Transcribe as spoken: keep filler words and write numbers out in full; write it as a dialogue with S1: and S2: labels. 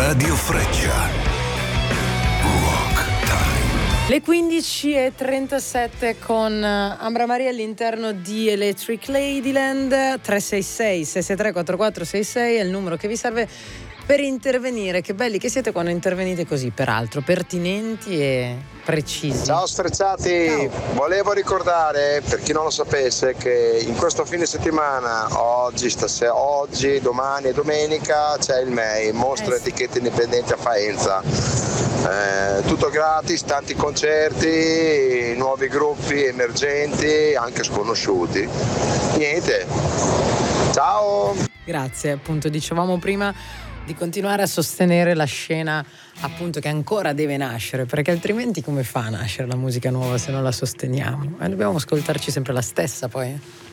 S1: Radio Freccia.
S2: Le quindici e trentasette con Ambra Maria all'interno di Electric Ladyland. Tre sei sei sei sei tre quattro quattro sei sei è il numero che vi serve per intervenire. Che belli che siete quando intervenite così, peraltro pertinenti e precisi.
S3: Ciao Sfrecciati, Ciao. Volevo ricordare, per chi non lo sapesse, che in questo fine settimana, oggi, stasera, oggi, domani e domenica, c'è il M E I, Mostra eh sì. Etichette Indipendenti a Faenza. Eh, tutto gratis, tanti concerti, nuovi gruppi emergenti, anche sconosciuti. Niente, ciao!
S2: Grazie, appunto dicevamo prima di continuare a sostenere la scena appunto che ancora deve nascere, perché altrimenti come fa a nascere la musica nuova se non la sosteniamo? E dobbiamo ascoltarci sempre la stessa poi.